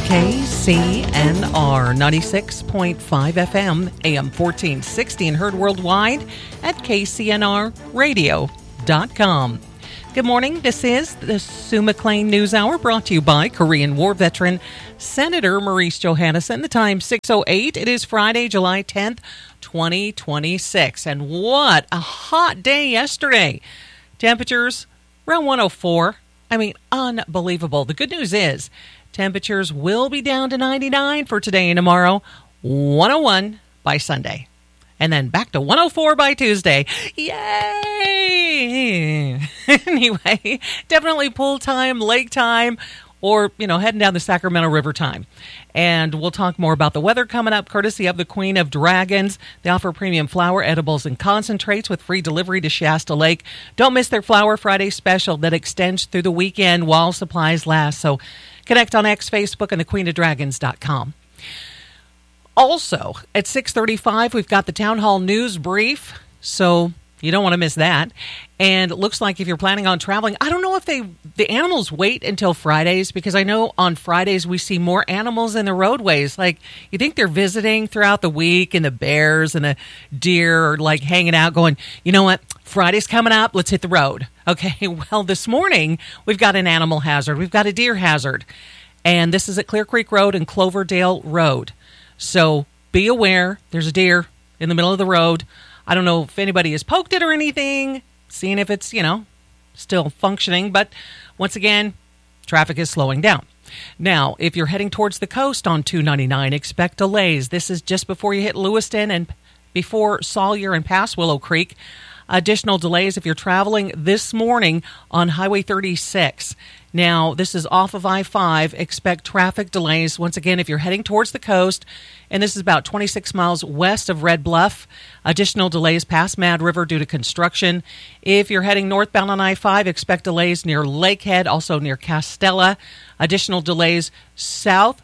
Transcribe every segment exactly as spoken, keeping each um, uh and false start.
K C N R ninety-six point five F M, A M fourteen sixty, and heard worldwide at K C N R radio dot com. Good morning. This is the Sue McLean News Hour, brought to you by Korean War veteran Senator Maurice Johannesson. The time six oh eight. It is Friday, July tenth, twenty twenty-six. And what a hot day yesterday. Temperatures around one oh four. I mean, unbelievable. The good news is temperatures will be down to ninety-nine for today and tomorrow, one oh one by Sunday, and then back to one oh four by Tuesday. Yay! Anyway, definitely pool time, lake time, or, you know, heading down the Sacramento River time. And we'll talk more about the weather coming up, courtesy of the Queen of Dragons. They offer premium flower, edibles, and concentrates with free delivery to Shasta Lake. Don't miss their Flower Friday special that extends through the weekend while supplies last. So connect on X, Facebook, and the queen of dragons dot com. Also, at six thirty-five, we've got the Town Hall News Brief, so you don't want to miss that. And it looks like if you're planning on traveling, I don't know if they the animals wait until Fridays, because I know on Fridays we see more animals in the roadways. Like, you think they're visiting throughout the week, and the bears and the deer are like hanging out going, you know what, Friday's coming up, let's hit the road. Okay, well, this morning we've got an animal hazard. We've got a deer hazard. And this is at Clear Creek Road and Cloverdale Road. So be aware, there's a deer in the middle of the road. I don't know if anybody has poked it or anything, seeing if it's, you know, still functioning. But once again, traffic is slowing down. Now, if you're heading towards the coast on two ninety-nine, expect delays. This is just before you hit Lewiston and before Sawyer and past Willow Creek. Additional delays if you're traveling this morning on Highway thirty-six. Now, this is off of I five. Expect traffic delays once again if you're heading towards the coast, and this is about twenty-six miles west of Red Bluff. Additional delays past Mad River due to construction. If you're heading northbound on I five, expect delays near Lakehead, also near Castella. Additional delays south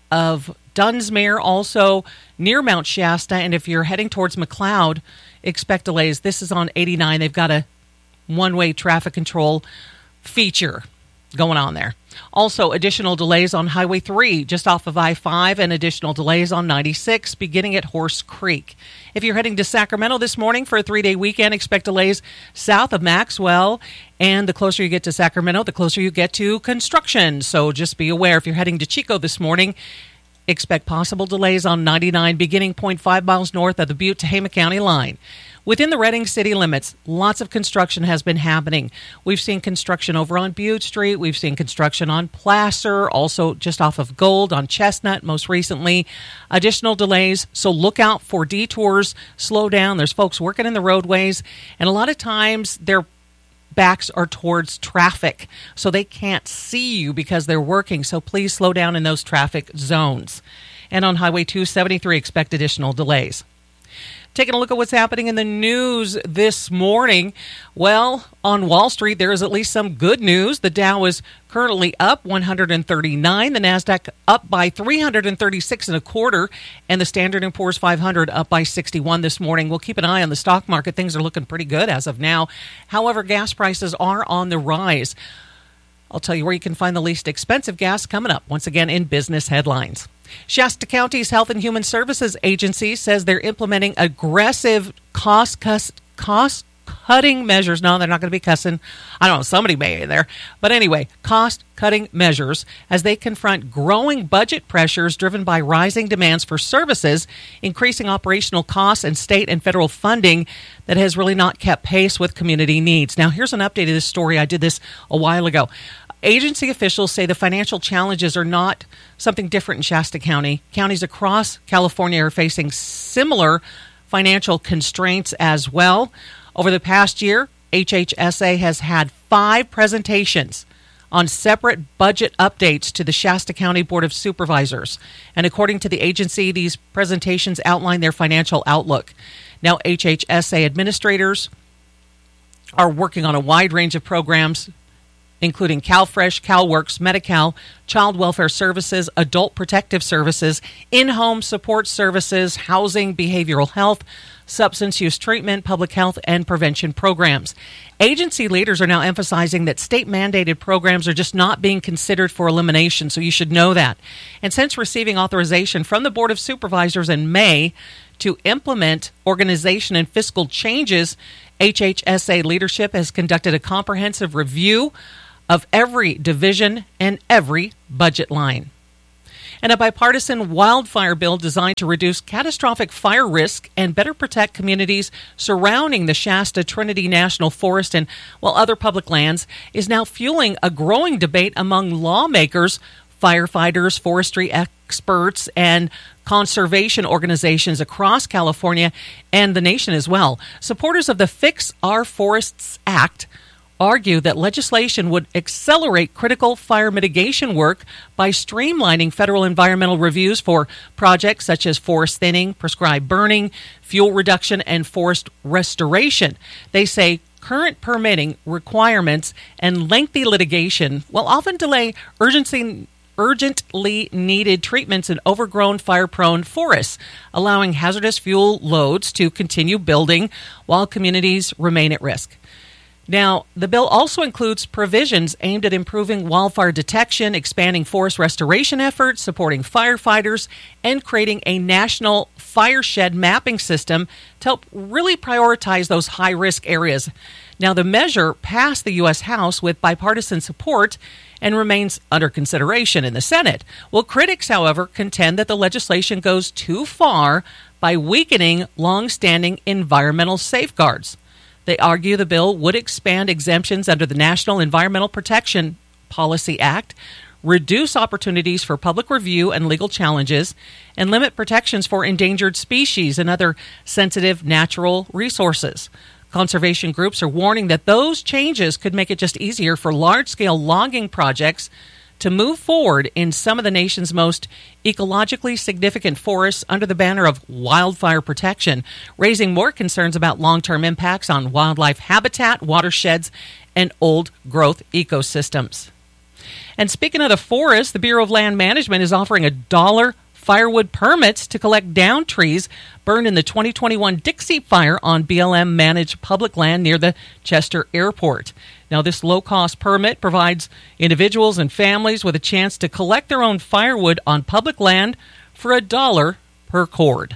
of Dunsmuir, also near Mount Shasta. And if you're heading towards McLeod, expect delays. This is on eighty-nine. They've got a one-way traffic control feature going on there. Also, additional delays on Highway three, just off of I five, and additional delays on ninety-six, beginning at Horse Creek. If you're heading to Sacramento this morning for a three-day weekend, expect delays south of Maxwell. And the closer you get to Sacramento, the closer you get to construction. So just be aware, if you're heading to Chico this morning, expect possible delays on ninety-nine, beginning zero point five miles north of the Butte-Tehama County line. Within the Redding city limits, lots of construction has been happening. We've seen construction over on Butte Street. We've seen construction on Placer, also just off of Gold on Chestnut most recently. Additional delays, so look out for detours. Slow down. There's folks working in the roadways, and a lot of times their backs are towards traffic, so they can't see you because they're working. So please slow down in those traffic zones. And on Highway two seventy-three, expect additional delays. Taking a look at what's happening in the news this morning. Well, on Wall Street, there is at least some good news. The Dow is currently up one hundred thirty-nine. The NASDAQ up by three hundred thirty-six and a quarter. And the Standard and Poor's five hundred up by sixty-one this morning. We'll keep an eye on the stock market. Things are looking pretty good as of now. However, gas prices are on the rise. I'll tell you where you can find the least expensive gas coming up, once again, in business headlines. Shasta County's Health and Human Services Agency says they're implementing aggressive cost cuss, cost cutting measures. No, they're not going to be cussing. I don't know, somebody may in there. But anyway, cost cutting measures as they confront growing budget pressures driven by rising demands for services, increasing operational costs, and state and federal funding that has really not kept pace with community needs. Now, here's an update of this story. I did this a while ago. Agency officials say the financial challenges are not something different in Shasta County. Counties across California are facing similar financial constraints as well. Over the past year, H H S A has had five presentations on separate budget updates to the Shasta County Board of Supervisors. And according to the agency, these presentations outline their financial outlook. Now, H H S A administrators are working on a wide range of programs including CalFresh, CalWorks, Medi-Cal, Child Welfare Services, Adult Protective Services, in-home support services, housing, behavioral health, substance use treatment, public health, and prevention programs. Agency leaders are now emphasizing that state-mandated programs are just not being considered for elimination, so you should know that. And since receiving authorization from the Board of Supervisors in May to implement organization and fiscal changes, H H S A leadership has conducted a comprehensive review of every division and every budget line. And a bipartisan wildfire bill designed to reduce catastrophic fire risk and better protect communities surrounding the Shasta Trinity National Forest and, well, other public lands is now fueling a growing debate among lawmakers, firefighters, forestry experts, and conservation organizations across California and the nation as well. Supporters of the Fix Our Forests Act argue that legislation would accelerate critical fire mitigation work by streamlining federal environmental reviews for projects such as forest thinning, prescribed burning, fuel reduction, and forest restoration. They say current permitting requirements and lengthy litigation will often delay urgency urgently needed treatments in overgrown fire-prone forests, allowing hazardous fuel loads to continue building while communities remain at risk. Now, the bill also includes provisions aimed at improving wildfire detection, expanding forest restoration efforts, supporting firefighters, and creating a national fireshed mapping system to help really prioritize those high-risk areas. Now, the measure passed the U S House with bipartisan support and remains under consideration in the Senate. Well, critics, however, contend that the legislation goes too far by weakening long-standing environmental safeguards. They argue the bill would expand exemptions under the National Environmental Protection Policy Act, reduce opportunities for public review and legal challenges, and limit protections for endangered species and other sensitive natural resources. Conservation groups are warning that those changes could make it just easier for large-scale logging projects to move forward in some of the nation's most ecologically significant forests under the banner of wildfire protection, raising more concerns about long-term impacts on wildlife habitat, watersheds, and old-growth ecosystems. And speaking of the forest, the Bureau of Land Management is offering a dollar firewood permits to collect downed trees burned in the twenty twenty-one Dixie Fire on B L M-managed public land near the Chester Airport. Now, this low-cost permit provides individuals and families with a chance to collect their own firewood on public land for a dollar per cord.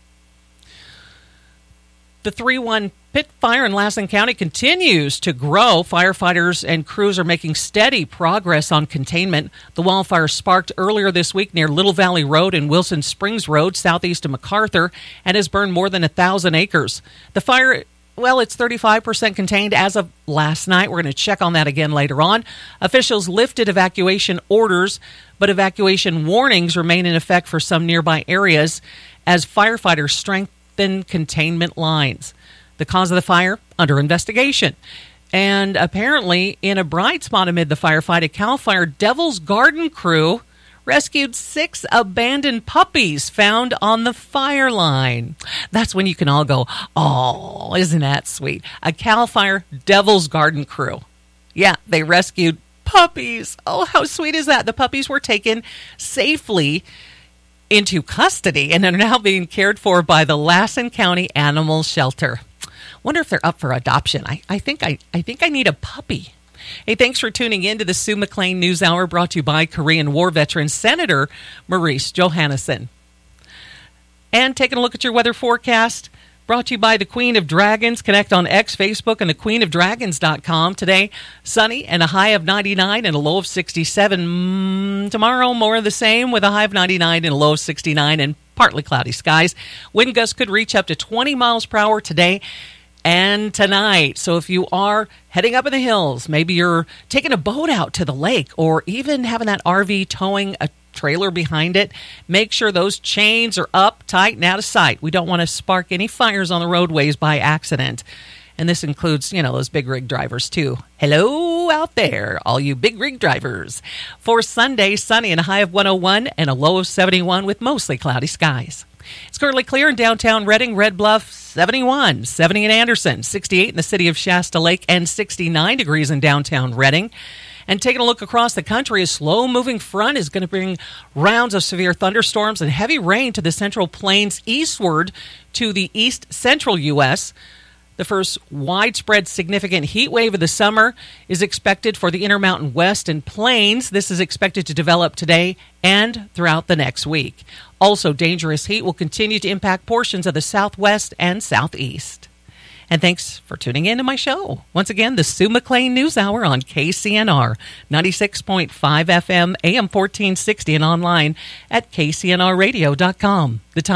The three one Pit Fire in Lassen County continues to grow. Firefighters and crews are making steady progress on containment. The wildfire sparked earlier this week near Little Valley Road and Wilson Springs Road, southeast of MacArthur, and has burned more than a thousand acres. The fire, well, it's thirty-five percent contained as of last night. We're going to check on that again later on. Officials lifted evacuation orders, but evacuation warnings remain in effect for some nearby areas as firefighters strengthen containment lines. The cause of the fire under investigation. And apparently, in a bright spot amid the firefight, a CAL FIRE Devil's Garden crew rescued six abandoned puppies found on the fire line. That's when you can all go, oh, isn't that sweet? A CAL FIRE Devil's Garden crew. Yeah, they rescued puppies. Oh, how sweet is that? The puppies were taken safely into custody and are now being cared for by the Lassen County Animal Shelter. Wonder if they're up for adoption. I, I think I, I think I need a puppy. Hey, thanks for tuning in to the Sue McLean News Hour, brought to you by Korean War veteran Senator Maurice Johannesson. And taking a look at your weather forecast, brought to you by the Queen of Dragons. Connect on X, Facebook, and the queen of dragons dot com. Today, sunny and a high of ninety-nine and a low of sixty-seven. Mm, tomorrow, more of the same with a high of ninety-nine and a low of sixty-nine and partly cloudy skies. Wind gusts could reach up to twenty miles per hour today and tonight. So if you are heading up in the hills, maybe you're taking a boat out to the lake or even having that R V towing a trailer behind it, make sure those chains are up, tight, and out of sight. We don't want to spark any fires on the roadways by accident. And this includes, you know, those big rig drivers too. Hello out there, all you big rig drivers. For Sunday, sunny and a high of one oh one and a low of seventy-one with mostly cloudy skies. It's currently clear in downtown Redding, Red Bluff, seventy-one, seventy in Anderson, sixty-eight in the city of Shasta Lake, and sixty-nine degrees in downtown Redding. And taking a look across the country, a slow-moving front is going to bring rounds of severe thunderstorms and heavy rain to the Central Plains eastward to the east central U S The first widespread significant heat wave of the summer is expected for the Intermountain West and Plains. This is expected to develop today and throughout the next week. Also, dangerous heat will continue to impact portions of the Southwest and Southeast. And thanks for tuning in to my show. Once again, the Sue McLean News Hour on K C N R, ninety-six point five F M, A M fourteen sixty, and online at K C N R radio dot com. The time